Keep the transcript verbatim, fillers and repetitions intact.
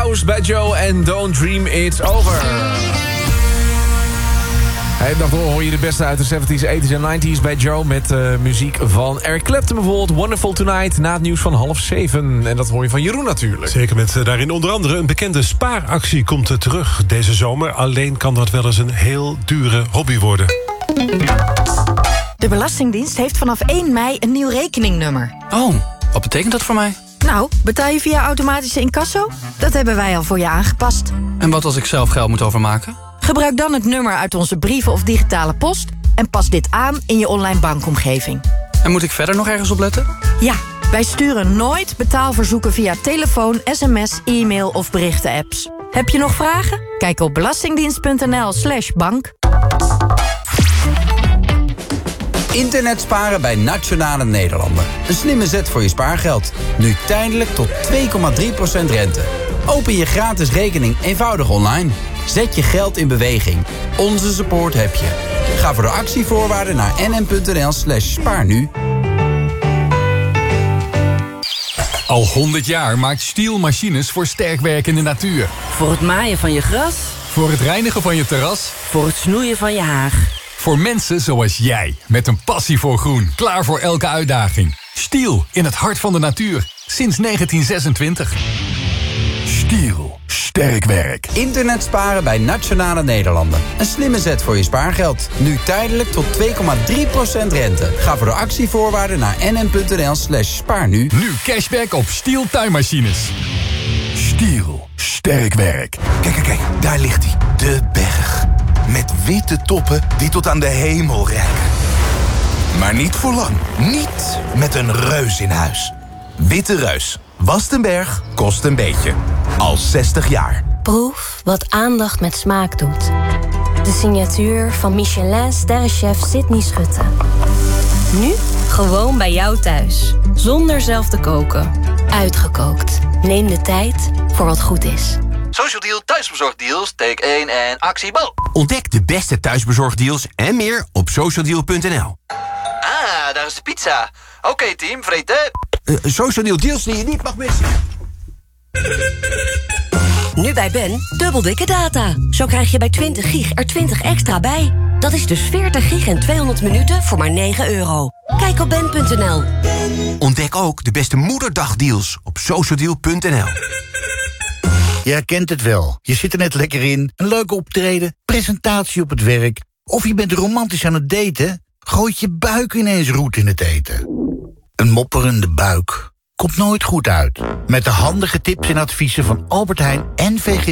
Ghost bij Joe en Don't Dream It's Over. Hey, dag door hoor je de beste uit de zeventies, tachtiger en negentiger bij Joe... met uh, muziek van Eric Clapton bijvoorbeeld. Wonderful Tonight, na het nieuws van half zeven. En dat hoor je van Jeroen natuurlijk. Zeker, met uh, daarin onder andere een bekende spaaractie komt er terug deze zomer. Alleen kan dat wel eens een heel dure hobby worden. De Belastingdienst heeft vanaf één mei een nieuw rekeningnummer. Oh, wat betekent dat voor mij? Nou, betaal je via automatische incasso? Dat hebben wij al voor je aangepast. En wat als ik zelf geld moet overmaken? Gebruik dan het nummer uit onze brieven of digitale post... en pas dit aan in je online bankomgeving. En moet ik verder nog ergens op letten? Ja, wij sturen nooit betaalverzoeken via telefoon, sms, e-mail of berichten-apps. Heb je nog vragen? Kijk op belastingdienst.nl slash bank. Internet sparen bij Nationale Nederlanden. Een slimme zet voor je spaargeld. Nu tijdelijk tot twee komma drie procent rente. Open je gratis rekening eenvoudig online. Zet je geld in beweging. Onze support heb je. Ga voor de actievoorwaarden naar nm.nl slash spaar nu. Al honderd jaar maakt Stihl machines voor sterk werkende natuur. Voor het maaien van je gras. Voor het reinigen van je terras. Voor het snoeien van je haag. Voor mensen zoals jij, met een passie voor groen. Klaar voor elke uitdaging. Stihl, in het hart van de natuur. Sinds negentien zesentwintig. Stihl, sterk werk. Internet sparen bij Nationale Nederlanden. Een slimme zet voor je spaargeld. Nu tijdelijk tot twee komma drie procent rente. Ga voor de actievoorwaarden naar nm.nl slash spaar nu. Nu cashback op Stihl tuinmachines. Stihl, sterk werk. Kijk, kijk, kijk, daar ligt hij. De berg. Met witte toppen die tot aan de hemel reiken. Maar niet voor lang. Niet met een reus in huis. Witte Reus. Wast een berg, kost een beetje. Al zestig jaar. Proef wat aandacht met smaak doet. De signatuur van Michelin-sterrenchef Sydney Schutte. Nu gewoon bij jou thuis. Zonder zelf te koken. Uitgekookt. Neem de tijd voor wat goed is. Social Deal thuisbezorgdeals, take één en actie bo. Ontdek de beste thuisbezorgdeals en meer op socialdeal punt n l. Ah, daar is de pizza. Oké okay, team, vreten. Uh, Social Deal deals die je niet mag missen. Nu bij Ben, dubbel dikke data. Zo krijg je bij twintig gig er twintig extra bij. Dat is dus veertig gig en tweehonderd minuten voor maar negen euro. Kijk op ben punt n l. Ontdek ook de beste moederdagdeals op socialdeal punt n l. Je herkent het wel. Je zit er net lekker in. Een leuke optreden, presentatie op het werk. Of je bent romantisch aan het daten. Gooit je buik ineens roet in het eten. Een mopperende buik komt nooit goed uit. Met de handige tips en adviezen van Albert Heijn en V G